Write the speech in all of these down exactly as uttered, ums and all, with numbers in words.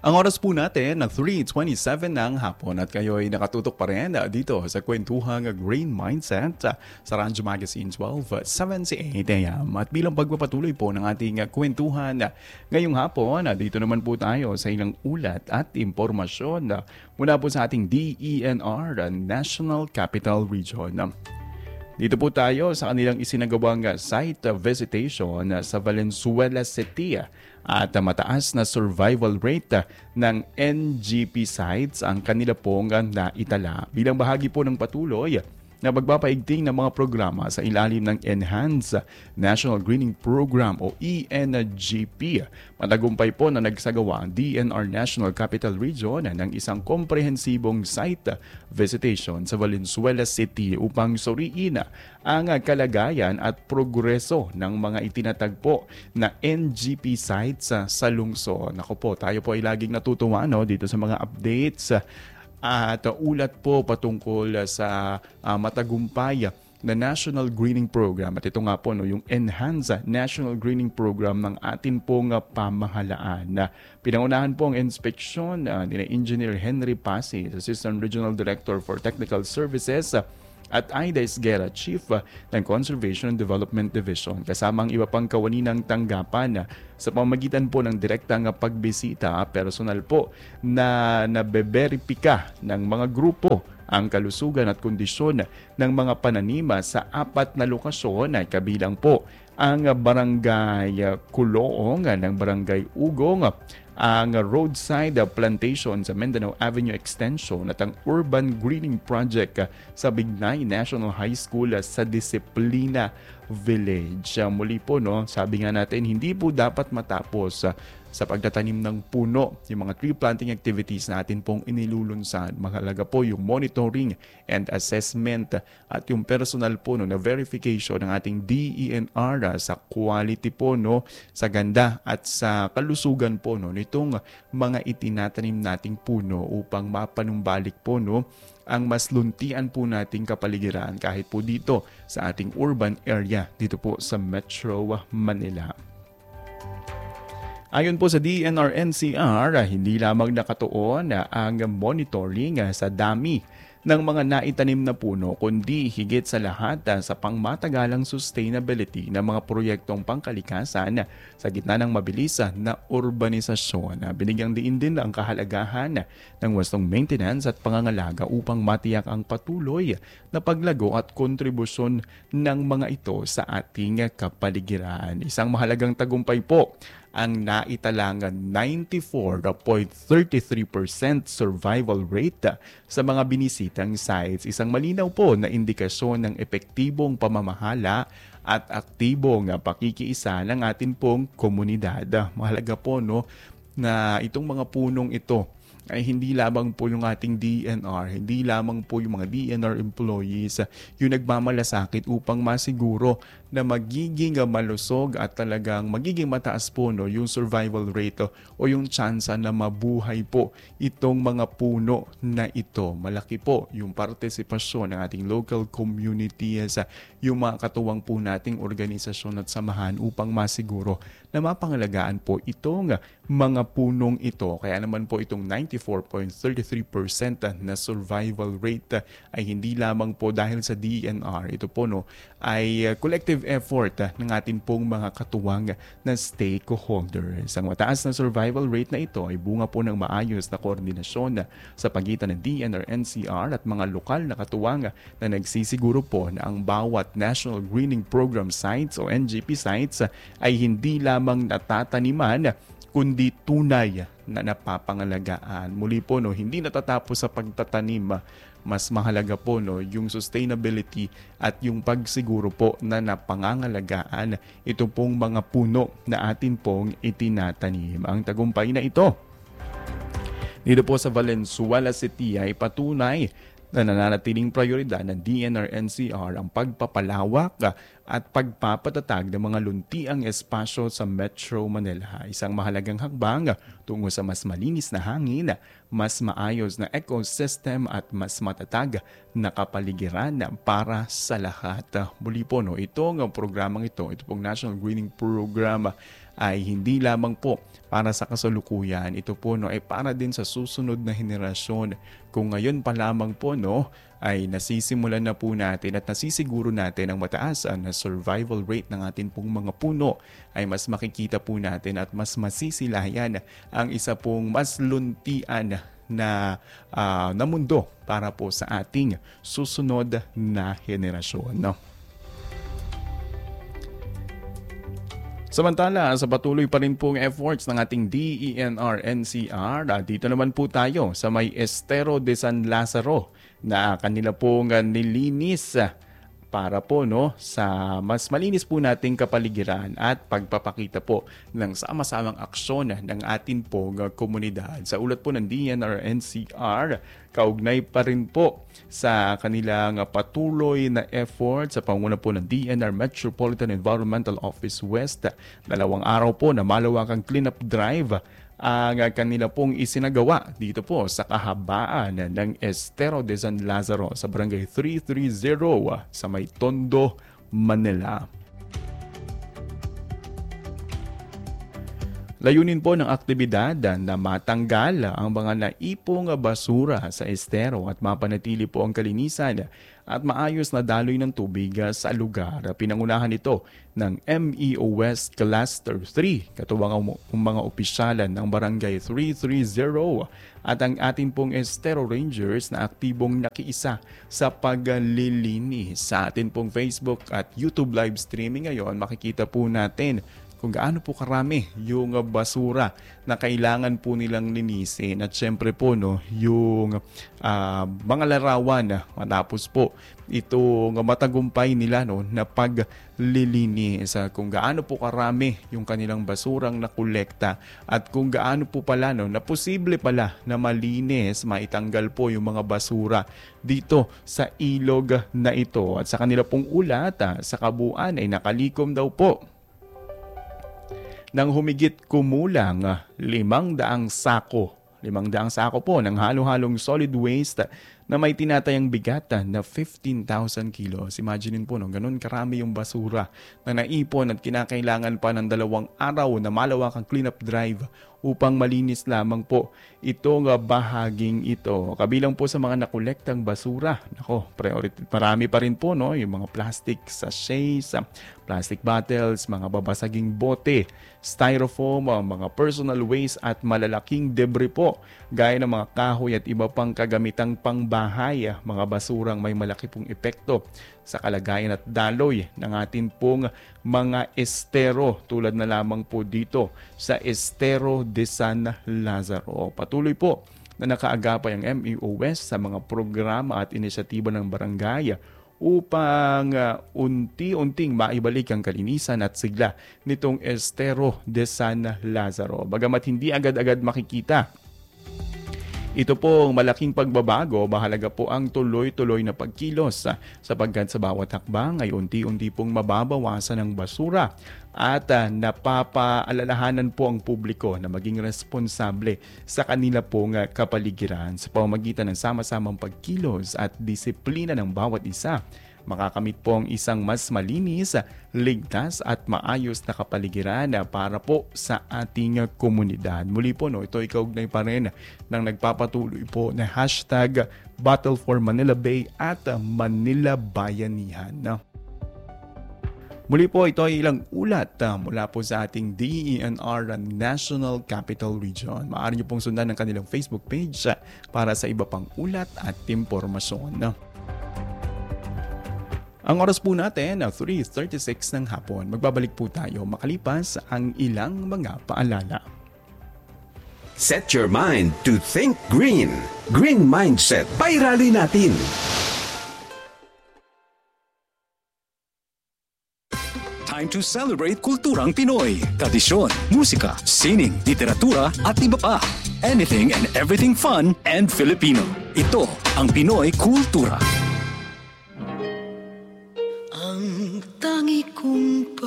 Ang oras po natin ng three twenty-seven ng hapon at kayo ay nakatutok pa rin dito sa kwentuhang Green Mindset sa Radyo Magazine twelve seventy-eight A M. At bilang pagpapatuloy po ng ating kwentuhan ngayong hapon, dito naman po tayo sa ilang ulat at impormasyon mula po sa ating D E N R, National Capital Region. Dito po tayo sa kanilang isinagawang site visitation sa Valenzuela City at mataas na survival rate ng N G P sites ang kanila pong naitala bilang bahagi po ng patuloy na pagpapaigting ng mga programa sa ilalim ng Enhanced National Greening Program o E N G P. Matagumpay po na nagsagawa ang D N R National Capital Region ng isang komprehensibong site visitation sa Valenzuela City upang suriin ang kalagayan at progreso ng mga itinatagpo na N G P sites sa lungsod. Naku po, tayo po ay laging natutuwa no, dito sa mga updates at ulat po patungkol sa uh, matagumpay na National Greening Program. At ito nga po no, yung Enhanced National Greening Program ng atin pong uh, pamahalaan. Na pinangunahan po ang inspeksyon uh, ni Engineer Henry Pasi, Assistant Regional Director for Technical Services, uh, at Aida Esguera, Chief uh, ng Conservation and Development Division, kasama ang iba pang kawaninang tanggapan uh, sa pamamagitan po ng direktang pagbisita, personal po na nabeberipika ng mga grupo ang kalusugan at kondisyon ng mga pananima sa apat na lokasyon ay kabilang po ang barangay Kuloong ng barangay Ugong, ang roadside plantation sa Mindanao Avenue Extension at ang urban greening project sa Bignay National High School sa Disiplina Village. Muli po no, sabi nga natin hindi po dapat matapos sa pagtatanim ng puno yung mga tree planting activities natin pong inilulunsad. Mahalaga po yung monitoring and assessment at yung personal po no, na verification ng ating D E N R sa quality po no, sa ganda at sa kalusugan po no, nitong mga itinatanim nating puno upang mapanumbalik po no, ang mas luntian po nating kapaligiran kahit po dito sa ating urban area dito po sa Metro Manila. Ayon po sa D N R N C R, hindi lamang nakatuon ang monitoring sa dami ng mga naitanim na puno, kundi higit sa lahat sa pangmatagalang sustainability ng mga proyektong pangkalikasan sa gitna ng mabilis na urbanisasyon. Binigyang diin din ang kahalagahan ng wastong maintenance at pangangalaga upang matiyak ang patuloy na paglago at kontribusyon ng mga ito sa ating kapaligiran. Isang mahalagang tagumpay po ang naitalangan ninety-four point three three percent survival rate sa mga binisitang sites. Isang malinaw po na indikasyon ng epektibong pamamahala at aktibong pakikiisa ng atin pong komunidad. Mahalaga po no, na itong mga punong ito ay hindi lamang po yung ating D N R, hindi lamang po yung mga D N R employees yung nagmamalasakit upang masiguro na magiging malusog at talagang magiging mataas po no, yung survival rate o yung tsansa na mabuhay po itong mga puno na ito. Malaki po yung partisipasyon ng ating local communities, yung mga katuwang po nating organisasyon at samahan upang masiguro na mapangalagaan po itong mga punong ito. Kaya naman po itong ninety-four point three three percent na survival rate ay hindi lamang po dahil sa D N R. Ito po no, ay collective effort ng ating pong mga katuwang na stakeholders. Ang mataas na survival rate na ito ay bunga po ng maayos na koordinasyon sa pagitan ng D N R N C R at mga lokal na katuwang na nagsisiguro po na ang bawat National Greening Program sites o N G P sites ay hindi lamang natataniman kundi tunay na napapangalagaan. Muli po no, hindi natatapos sa pagtatanim. Mas mahalaga po no, yung sustainability at yung pagsiguro po na napangangalagaan ito pong mga puno na atin pong itinatanim. Ang tagumpay na ito dito po sa Valenzuela City ay patunay na nananatiling prioridad ng D N R N C R ang pagpapalawak at pagpapatatag ng mga luntiang espasyo sa Metro Manila. Isang mahalagang hakbang tungo sa mas malinis na hangin, mas maayos na ecosystem at mas matatag na kapaligiran para sa lahat. Muli po, no, itong programang ito, ito pong National Greening Program ay hindi lamang po para sa kasalukuyan. Ito po no ay para din sa susunod na henerasyon. Kung ngayon pa lamang po no ay nasisimulan na po natin at nasisiguro natin ang mataas na survival rate ng ating pong mga puno, ay mas makikita po natin at mas masisilayan ang isa pong mas luntian na, uh, na mundo para po sa ating susunod na henerasyon. No? Samantala, sa patuloy pa rin pong efforts ng ating D E N R N C R, dito naman po tayo sa may Estero de San Lazaro na kanila pong nilinis para po no sa mas malinis po nating kapaligiran at pagpapakita po ng sama-samang aksyon ng atin pong komunidad. Sa ulat po ng D E N R N C R, kaugnay pa rin po sa kanilang patuloy na effort sa pangunguna po ng D E N R Metropolitan Environmental Office West. Dalawang araw po na malawakang cleanup drive ang kanila pong isinagawa dito po sa kahabaan ng Estero de San Lazaro sa Barangay three thirty sa may Tondo, Manila. Layunin po ng aktibidad na matanggal ang mga naipong basura sa estero at mapanatili po ang kalinisan at maayos na daloy ng tubig sa lugar. Pinangunahan ito ng M E O West Cluster three, katuwang ang mga opisyalan ng Barangay three thirty at ang ating pong Estero Rangers na aktibong nakiisa sa paglilinis. Sa ating pong Facebook at YouTube live streaming ngayon, makikita po natin kung gaano po karami yung basura na kailangan po nilang linisin. At syempre po no, yung uh, mga larawan matapos po itong matagumpay nila no, na paglilinis. Kung gaano po karami yung kanilang basurang nakolekta at kung gaano po pala no, na posible pala na malinis, maitanggal po yung mga basura dito sa ilog na ito. At sa kanila pong ulat, sa kabuuan ay nakalikom daw po ng humigit kumulang limang daang sako. Limang daang sako po ng halo-halong solid waste na may tinatayang bigat na fifteen thousand kilos. Imaginin po, no, ganun karami yung basura na naipon at kinakailangan pa ng dalawang araw na malawakang cleanup drive upang malinis lamang po itong bahaging ito. Kabilang po sa mga nakolektang basura, nako, priority, marami pa rin po no, yung mga plastic sachets, plastic bottles, mga babasaging bote, styrofoam, mga personal waste at malalaking debris po gaya ng mga kahoy at iba pang kagamitang pangbahay, mga basurang may malaki pong epekto sa kalagayan at daloy ng atin pong mga estero, tulad na lamang po dito sa Estero de San Lazaro. Patuloy po na nakaagapay ang M E O West sa mga programa at inisyatiba ng barangay upang uh, unti-unting maibalik ang kalinisan at sigla nitong Estero de San Lazaro. Bagamat hindi agad-agad makikita ito pong malaking pagbabago, mahalaga po ang tuloy-tuloy na pagkilos sapagkat sa bawat hakbang ay unti-unti pong mababawasan ang basura at uh, napapaalalahanan po ang publiko na maging responsable sa kanila pong uh, kapaligiran sa pamamagitan ng sama-samang pagkilos at disiplina ng bawat isa. Makakamit po ang isang mas malinis, ligtas at maayos na kapaligiran para po sa ating komunidad. Muli po, no, ito ikaugnay pa rin ng nagpapatuloy po na hashtag Battle for Manila Bay at Manila Bayanihan. No? Muli po, ito ay ilang ulat uh, mula po sa ating D E N R National Capital Region. Maaari niyo pong sundan ang kanilang Facebook page uh, para sa iba pang ulat at impormasyon. No? Ang oras po natin, three thirty-six ng hapon. Magbabalik po tayo makalipas ang ilang mga paalala. Set your mind to think green. Green Mindset. Pairali natin. Time to celebrate kulturang Pinoy. Tradisyon, musika, sining, literatura at iba pa. Anything and everything fun and Filipino. Ito ang Pinoy Kultura. Ang tangi kong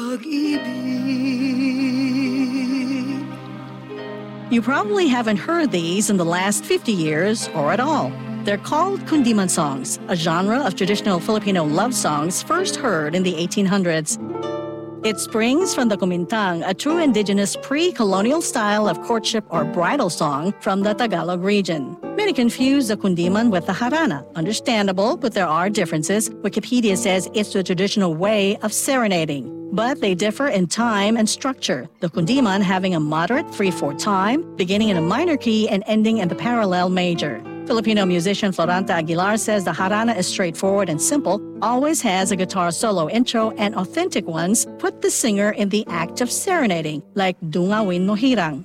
pag-ibig. You probably haven't heard these in the last fifty years or at all. They're called kundiman songs, a genre of traditional Filipino love songs first heard in the eighteen hundreds. It springs from the kumintang, a true indigenous pre-colonial style of courtship or bridal song from the Tagalog region. Many confuse the kundiman with the harana. Understandable, but there are differences. Wikipedia says it's the traditional way of serenading, but they differ in time and structure. The kundiman having a moderate three four time, beginning in a minor key and ending in the parallel major. Filipino musician Floranta Aguilar says the harana is straightforward and simple, always has a guitar solo intro, and authentic ones put the singer in the act of serenading, like Dungawin Mo Hirang.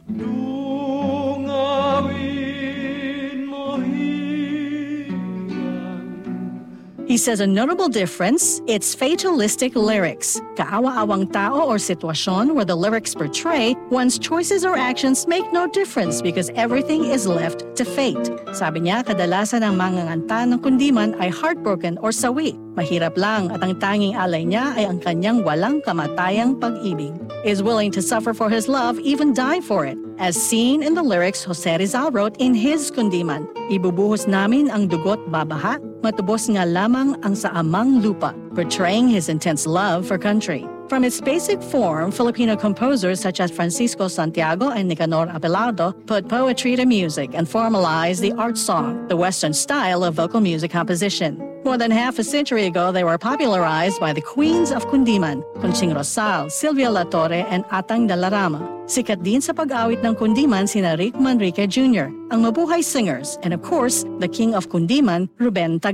He says a notable difference, it's fatalistic lyrics. Kaawa-awang tao or sitwasyon where the lyrics portray one's choices or actions make no difference because everything is left to fate. Sabi niya, kadalasan ang manganganta ng kundiman ay heartbroken or sawi. Mahirap lang at ang tanging alay niya ay ang kanyang walang kamatayang pag-ibig. Is willing to suffer for his love, even die for it. As seen in the lyrics Jose Rizal wrote in his kundiman, ibubuhos namin ang dugot babaha, matubos nga lamang ang sa amang lupa, portraying his intense love for country. From its basic form, Filipino composers such as Francisco Santiago and Nicanor Abelardo put poetry to music and formalized the art song, the Western style of vocal music composition. More than half a century ago, they were popularized by the queens of kundiman, Conching Rosal, Silvia La Torre, and Atang Dalarama. Sikat din sa pag-awit ng kundiman sina Rick Manrique Junior, ang mabuhay singers, and of course, the king of kundiman, Ruben Tag